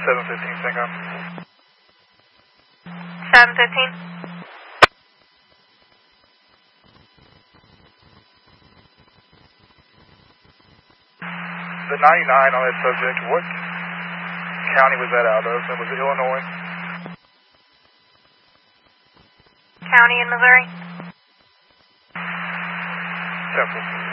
715 Syncom. 715. The 99 on that subject, what county was that out of? Was it Illinois? County in Missouri. Temple.